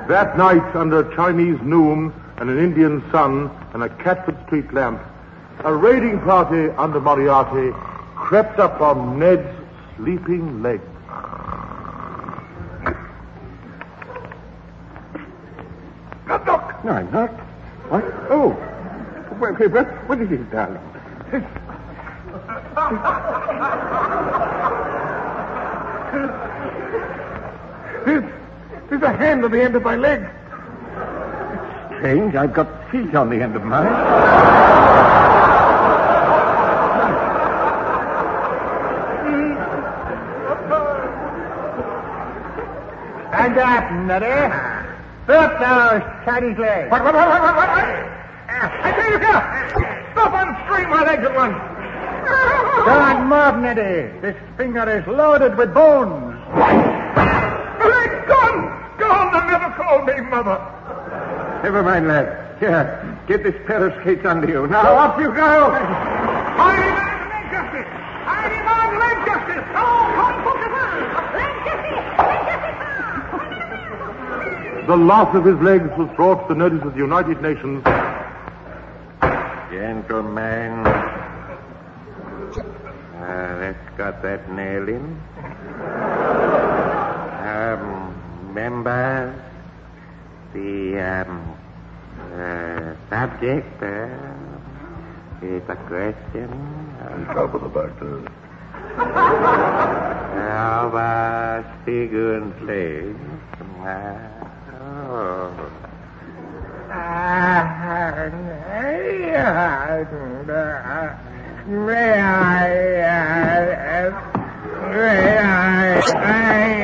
That night, under a Chinese noon and an Indian sun and a Catford Street lamp, a raiding party under Moriarty crept up on Ned's sleeping legs. Knock. No, I'm not. What? Oh. What is it, darling? There's a hand on the end of my leg. It's strange. I've got feet on the end of mine. Stand up, Neddy. Stop those Chinese legs. What? I tell you, stop unscrewing my legs at once. Don't move, Neddy. This finger is loaded with bones. The leg's gone. Gone. They'll never call me Mother. Never mind, lad. Here, get this pair of skates under you. Now, off you go. Hiding on leg justice. Hiding on leg justice. The loss of his legs was brought to the notice of the United Nations. Gentlemen, let's got that nail in. Members, the subject is a question Top of the back there. of figure and place. May I